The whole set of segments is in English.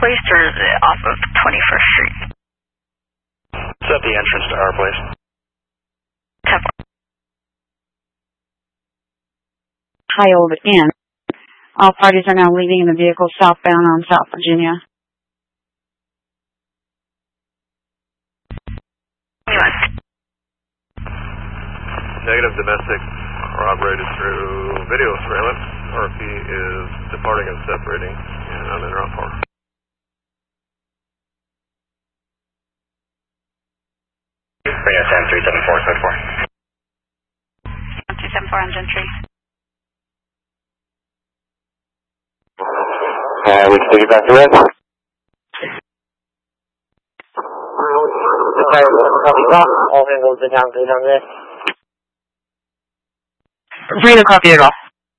place, or is it off of 21st Street? It's at the entrance to our place. 10-4. Hi, Old Inn. All parties are now leaving the vehicle southbound on South Virginia. Negative domestic corroborated through video surveillance. RP is departing and separating in uninterrupted form. Radio 10374, code 4. 274 on Gentry. We can take you back to it. All handles the down on this. Read a copy at all.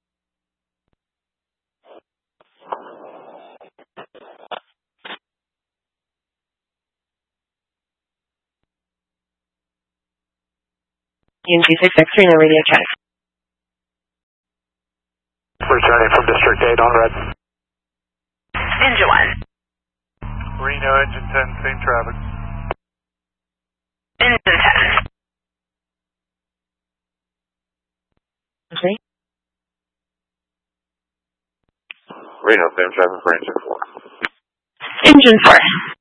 UNG 6X3 and radio check. Returning from District 8 on red. Engine 1. Reno, engine 10, same traffic. Engine 10. Okay. Reno, same traffic for engine 4. Engine 4.